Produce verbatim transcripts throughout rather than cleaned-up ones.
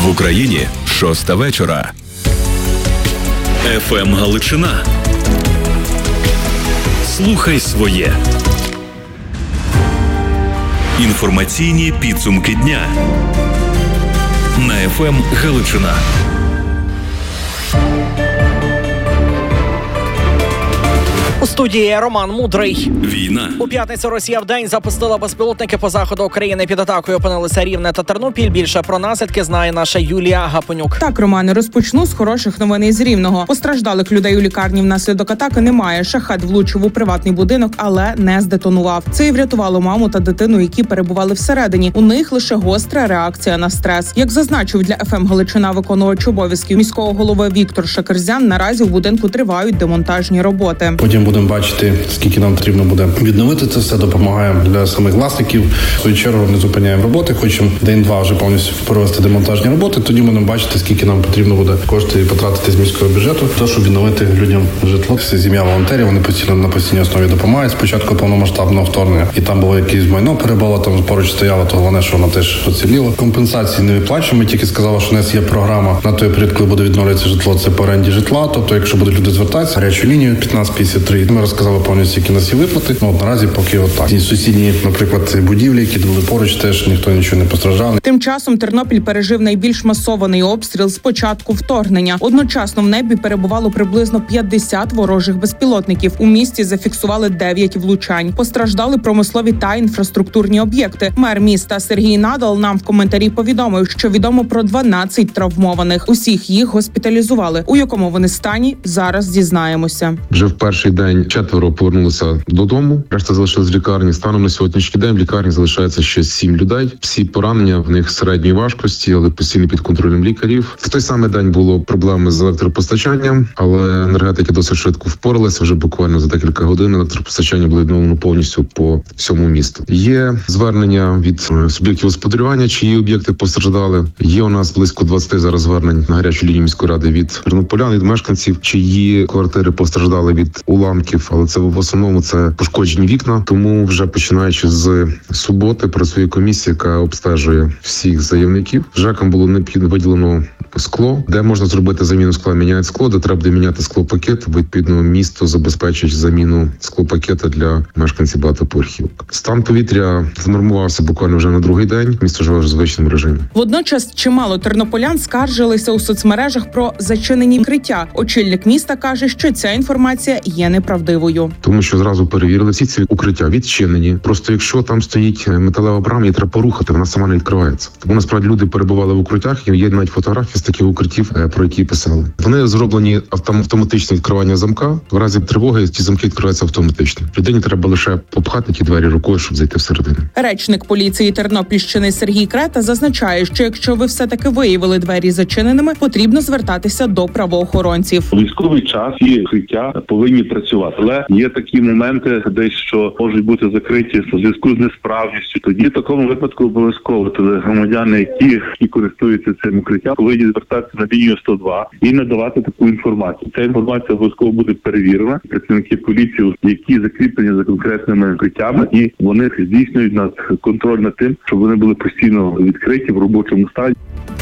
В Україні шоста вечора. еф ем Галичина. Слухай своє. Інформаційні підсумки дня на еф ем Галичина. У студії Роман Мудрий. Війна. У п'ятницю Росія вдень запустила безпілотники по заходу України. Під атакою опинилися Рівне та Тернопіль. Більше про наслідки знає наша Юлія Гапонюк. Так, Романе, розпочну з хороших новин із Рівного. Постраждалих людей у лікарні внаслідок атаки немає. Шахет влучив у приватний будинок, але не здетонував. Це і врятувало маму та дитину, які перебували всередині. У них лише гостра реакція на стрес. Як зазначив для еф ем Галичина виконувач обов'язків міського голови Віктор Шакерзян, наразі в будинку тривають демонтажні роботи. Потім будемо бачити, скільки нам потрібно буде відновити це все. Допомагаємо для самих власників. В свою чергу не зупиняємо роботи. Хочемо день-два вже повністю провести демонтажні роботи. Тоді будемо бачити, скільки нам потрібно буде кошти потратити з міського бюджету, то щоб відновити людям житло. Це сім'я волонтерів. Вони постійно на постійній основі допомагають. Спочатку повномасштабного вторгнення, і там було якесь майно перебуло, там поруч стояло, то головне, що воно теж оціліло. Компенсації не виплачуємо. Ми тільки сказали, що у нас є програма на той період, коли буде відновлюватися житло. Це по оренді житла. Тобто, якщо будуть люди звертатися, гарячу лінію п'ятнадцять п'ятдесят три. Ми розказали повністю, які у нас є виплати. Ну, от наразі поки отак. І сусідні, наприклад, будівлі, які були поруч, теж ніхто нічого не постраждав. Тим часом Тернопіль пережив найбільш масований обстріл з початку вторгнення. Одночасно в небі перебувало приблизно п'ятдесят ворожих безпілотників. У місті зафіксували дев'ять влучань. Постраждали промислові та інфраструктурні об'єкти. Мер міста Сергій Надал нам в коментарі повідомив, що відомо про дванадцять травмованих. Усіх їх госпіталізували. У якому вони стані, зараз дізнаємося. Вже в перший день четверо повернулися додому, решта залишилась в лікарні. Станом на сьогоднішній день в лікарні залишається ще сім людей. Всі поранення в них середньої важкості, але постійно під контролем лікарів. В той самий день було проблеми з електропостачанням, але енергетики досить швидко впоралися. Вже буквально за декілька годин електропостачання було відновлено повністю по всьому місту. Є звернення від суб'єктів господарювання, чиї об'єкти постраждали. Є у нас близько двадцять зараз звернень на гарячу лінію міської ради від тернополян, від мешканців, чиї квартири постраждали від уламків, але це в основному це пошкоджені вікна. Тому вже починаючи з суботи працює комісія, яка обстежує всіх заявників. ЖЕКам було необхідно виділено скло, де можна зробити заміну скла, міняють скло, де треба буде міняти склопакет. Відповідно, місто забезпечить заміну склопакета для мешканців багатоповерхівок. Стан повітря знормувався буквально вже на другий день. Місто живе в звичному режимі. Водночас чимало тернополян скаржилися у соцмережах про зачинені укриття. Очільник міста каже, що ця інформація є неправдивою. Тому що зразу перевірили, всі ці укриття відчинені. Просто якщо там стоїть металева брама, її треба порухати, вона сама не відкривається. Тому насправді люди перебували в укриттях, і є навіть фотографії з таких укриттів, про які писали. Вони зроблені автоматичне відкривання замка. В разі тривоги ці замки відкриваються автоматично. Людині треба лише попхати ті двері рукою, щоб зайти всередину. Речник поліції Тернопільщини Сергій Крета зазначає, що якщо ви все-таки виявили двері зачиненими, потрібно звертатися до правоохоронців. У військовий час і укриття повинні працювати, але є такі моменти, де що можуть бути закриті в зв'язку з несправністю. Тоді в такому випадку обов'язково громадяни, які, які користуються цим укриттям, повинні звертатися на лінію сто два і надавати таку інформацію. Ця інформація обов'язково буде перевірена. Працівники поліції, які закріплені за конкретними укриттями, і вони здійснюють над контроль над тим, щоб вони були постійно відкриті в робочому стані.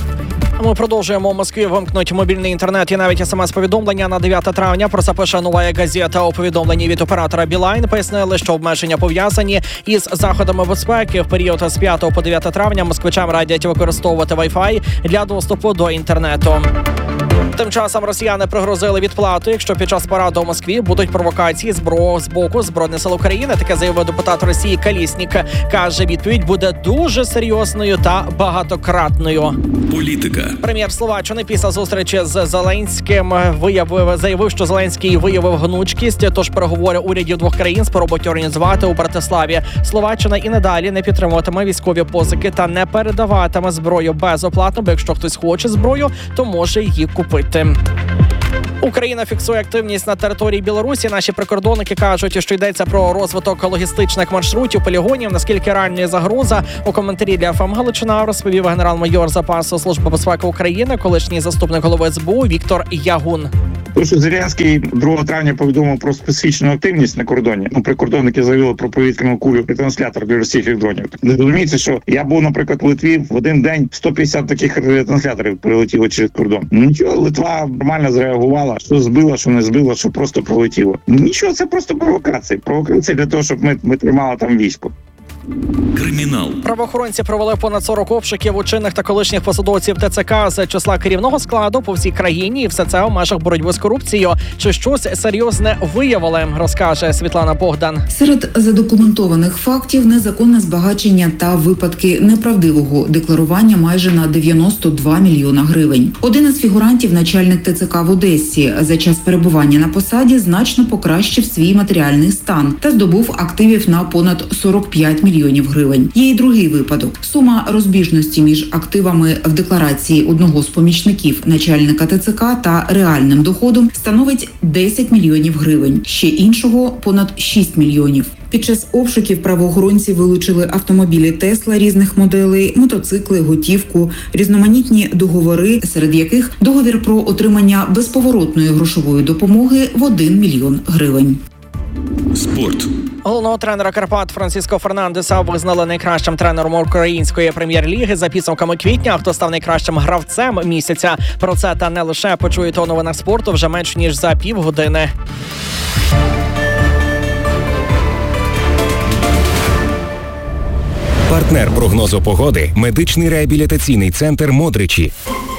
Ми продовжуємо. У Москві вимкнуть мобільний інтернет і навіть смс-повідомлення на дев'яте травня. Про це пише «Нова газета». У повідомленні від оператора Білайн пояснили, що обмеження пов'язані із заходами безпеки. В період з п'ятого по дев'яте травня москвичам радять використовувати Wi-Fi для доступу до інтернету. Тим часом росіяни пригрозили відплату, якщо під час параду у Москві будуть провокації збро... з боку Збройних сил України. Таке заявив депутат Росії Колєснік. Каже, відповідь буде дуже серйозною та багатократною. Політика. Прем'єр Словаччини після зустрічі з Зеленським виявив, заявив, що Зеленський виявив гнучкість, тож переговори урядів двох країн спробують організувати у Братиславі. Словаччина і надалі не підтримуватиме військові позики та не передаватиме зброю безоплатно, бо якщо хтось хоче зброю, то може її купити. Україна фіксує активність на території Білорусі. Наші прикордонники кажуть, що йдеться про розвиток логістичних маршрутів, полігонів. Наскільки реальна загроза? У коментарі для еф ем Галичина розповів генерал-майор запасу Служби безпеки України, колишній заступник голови ес бе у Віктор Ягун. Тому що Зеленський другого травня повідомив про специфічну активність на кордоні. Ну, прикордонники заявили про повітряну кулю і транслятор для російських дронів. Не розумієте, що я був, наприклад, в Литві, в один день сто п'ятдесят таких трансляторів прилетіло через кордон. Нічого, Литва нормально зреагувала, що збила, що не збила, що просто пролетіло. Нічого, це просто провокації. Провокації для того, щоб ми, ми тримали там військо. Кримінал. Правоохоронці провели понад сорок обшуків у чинних та колишніх посадовців ТЦК з числа керівного складу по всій країні, і все це у межах боротьби з корупцією. Чи щось серйозне виявили, розкаже Світлана Богдан. Серед задокументованих фактів незаконне збагачення та випадки неправдивого декларування майже на дев'яносто два мільйона гривень. Один із фігурантів, начальник ТЦК в Одесі, за час перебування на посаді значно покращив свій матеріальний стан та здобув активів на понад сорок п'ять мільйонів гривень. Є й другий випадок. Сума розбіжності між активами в декларації одного з помічників начальника ТЦК та реальним доходом становить десять мільйонів гривень. Ще іншого понад шість мільйонів. Під час обшуків правоохоронці вилучили автомобілі Тесла різних моделей, мотоцикли, готівку, різноманітні договори, серед яких договір про отримання безповоротної грошової допомоги в один мільйон гривень. Спорт. Головного тренера Карпат Франциско Фернандеса визнали найкращим тренером української прем'єр-ліги за підсумками квітня. Хто став найкращим гравцем місяця? Про це та не лише почуєте у новинах спорту вже менш ніж за півгодини. Партнер прогнозу погоди – медичний реабілітаційний центр «Модричі».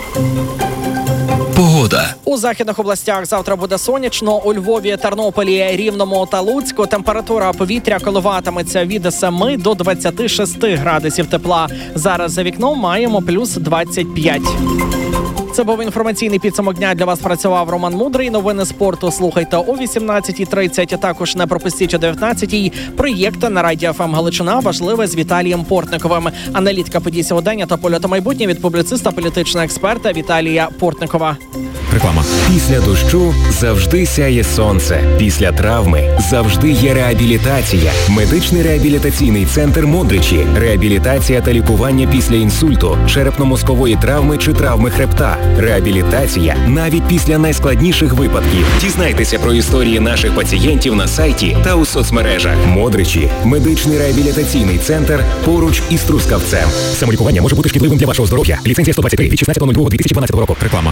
Погода. У західних областях завтра буде сонячно. У Львові, Тернополі, Рівному та Луцьку температура повітря коливатиметься від семи до двадцяти шести градусів тепла. Зараз за вікном маємо плюс двадцять п'ять. Це був інформаційний підсумок дня. Для вас працював Роман Мудрий. Новини спорту слухайте о вісімнадцятій тридцять. Також не пропустіть о дев'ятнадцятій. Проєкт на Радіо еф ем Галичина важливе з Віталієм Портниковим. Аналітика подій сьогодення та польоту майбутнє від публіциста, політичного експерта Віталія Портникова. Реклама. Після дощу завжди сяє сонце. Після травми завжди є реабілітація. Медичний реабілітаційний центр «Модричі». Реабілітація та лікування після інсульту, черепно-мозкової травми чи травми хребта. Реабілітація навіть після найскладніших випадків. Дізнайтеся про історії наших пацієнтів на сайті та у соцмережах. «Модричі» – медичний реабілітаційний центр поруч із Трускавцем. Самолікування може бути шкідливим для вашого здоров'я. Ліцензія сто двадцять три від шістнадцятого лютого дві тисячі дванадцятого року. Реклама.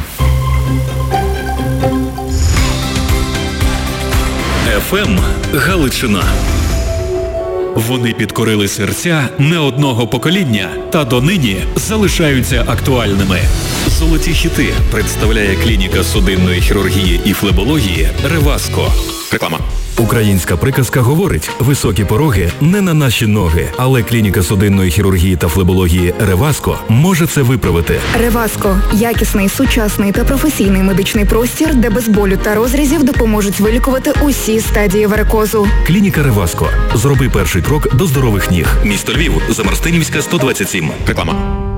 еф ем Галичина. Вони підкорили серця не одного покоління та донині залишаються актуальними. Золоті хіти представляє клініка судинної хірургії і флебології «Реваско». Реклама. Українська приказка говорить: високі пороги не на наші ноги, але клініка судинної хірургії та флебології «Реваско» може це виправити. «Реваско» – якісний, сучасний та професійний медичний простір, де без болю та розрізів допоможуть вилікувати усі стадії варикозу. Клініка «Реваско». Зроби перший крок до здорових ніг. Місто Львів, Замарстинівська, сто двадцять сім. Реклама.